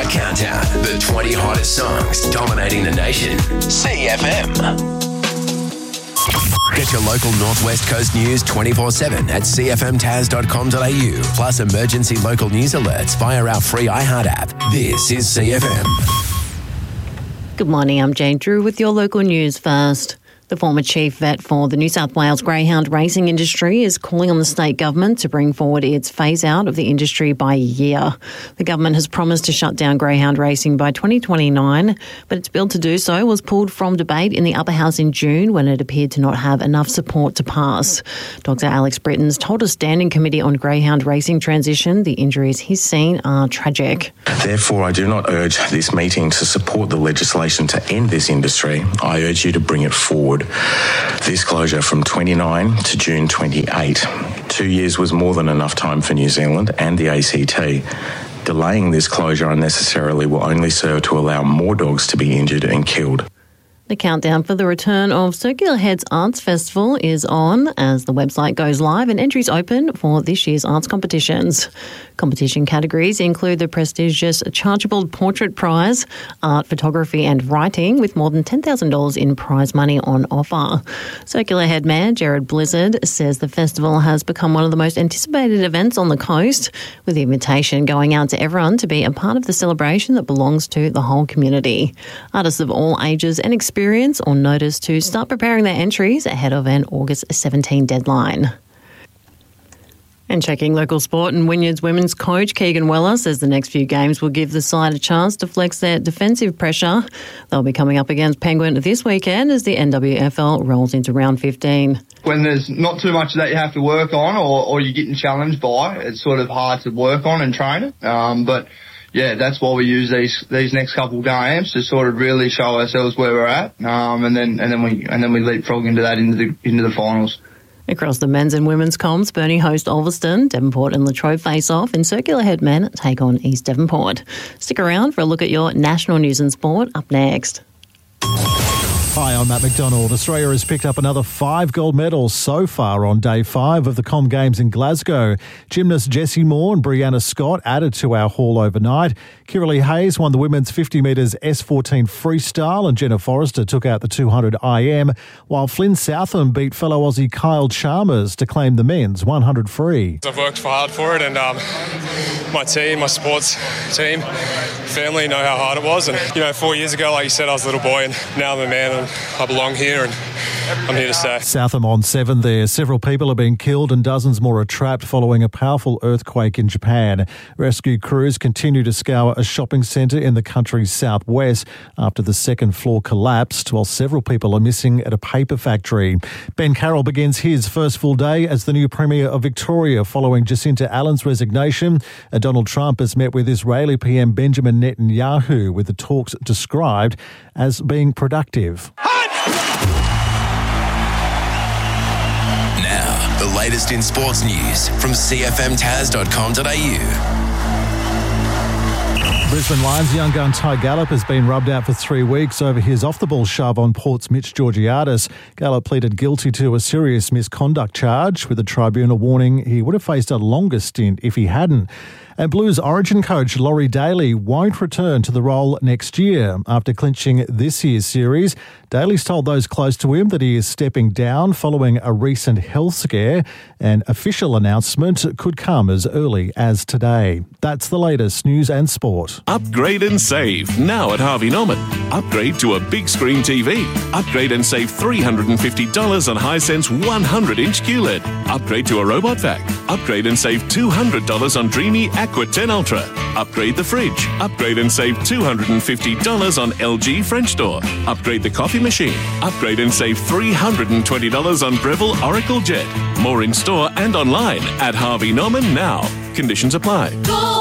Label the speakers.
Speaker 1: Hot Countdown. The 20 hottest songs dominating the nation. CFM. Get your local Northwest Coast news 24/7 at cfmtaz.com.au. Plus emergency local news alerts via our free iHeart app. This is CFM.
Speaker 2: Good morning, I'm Jane Drew with your local news first. The former chief vet for the New South Wales greyhound racing industry is calling on the state government to bring forward its phase-out of the industry by a year. The government has promised to shut down greyhound racing by 2029, but its bill to do so was pulled from debate in the upper house in June when it appeared to not have enough support to pass. Dr Alex Britton's told a standing committee on greyhound racing transition the injuries he's seen are tragic.
Speaker 3: Therefore, I do not urge this meeting to support the legislation to end this industry. I urge you to bring it forward. This closure from 29 to June 28. 2 years was more than enough time for New Zealand and the ACT. Delaying this closure unnecessarily will only serve to allow more dogs to be injured and killed.
Speaker 2: The countdown for the return of Circular Heads Arts Festival is on as the website goes live and entries open for this year's arts competitions. Competition categories include the prestigious Chargeable Portrait Prize, art, photography and writing, with more than $10,000 in prize money on offer. Circular Head Mayor Jared Blizzard says the festival has become one of the most anticipated events on the coast, with the invitation going out to everyone to be a part of the celebration that belongs to the whole community. Artists of all ages and experience or notice to start preparing their entries ahead of an August 17 deadline. And checking local sport, and Wynyard's women's coach Keegan Weller says the next few games will give the side a chance to flex their defensive pressure. They'll be coming up against Penguin this weekend as the NWFL rolls into round 15.
Speaker 4: When there's not too much that you have to work on or you're getting challenged by, it's sort of hard to work on and train it. But yeah, that's why we use these next couple of games to sort of really show ourselves where we're at, and then we leapfrog into the finals.
Speaker 2: Across the men's and women's comps, Burnie host Ulverston, Devonport and Latrobe face off, and Circular Head men take on East Devonport. Stick around for a look at your national news and sport up next.
Speaker 5: Hi, I'm Matt McDonald. Australia has picked up another 5 gold medals so far on day 5 of the Com Games in Glasgow. Gymnast Jessie Moore and Brianna Scott added to our haul overnight. Kiralee Hayes won the women's 50 metres S14 freestyle and Jenna Forrester took out the 200 IM, while Flynn Southam beat fellow Aussie Kyle Chalmers to claim the men's 100 free.
Speaker 6: I've worked hard for it, and my team, my sports team, family know how hard it was. And 4 years ago, like you said, I was a little boy, and now I'm a man and I belong here and I'm here to stay.
Speaker 5: Southam on 7 there. Several people have been killed and dozens more are trapped following a powerful earthquake in Japan. Rescue crews continue to scour a shopping centre in the country's southwest after the second floor collapsed, while several people are missing at a paper factory. Ben Carroll begins his first full day as the new Premier of Victoria following Jacinta Allen's resignation. Donald Trump has met with Israeli PM Benjamin Netanyahu, with the talks described as being productive.
Speaker 1: Now, the latest in sports news from cfmtaz.com.au.
Speaker 5: Brisbane Lions young gun Ty Gallup has been rubbed out for 3 weeks over his off-the-ball shove on Port's Mitch Georgiadis. Gallup pleaded guilty to a serious misconduct charge, with the tribunal warning he would have faced a longer stint if he hadn't. And Blues Origin coach Laurie Daly won't return to the role next year. After clinching this year's series, Daly's told those close to him that he is stepping down following a recent health scare. An official announcement could come as early as today. That's the latest news and sport.
Speaker 7: Upgrade and save now at Harvey Norman. Upgrade to a big screen TV. Upgrade and save $350 on Hisense 100-inch QLED. Upgrade to a robot vac. Upgrade and save $200 on Dreamy Aqua 10 Ultra. Upgrade the fridge. Upgrade and save $250 on LG French door. Upgrade the coffee machine. Upgrade and save $320 on Breville Oracle Jet. More in store and online at Harvey Norman now. Conditions apply.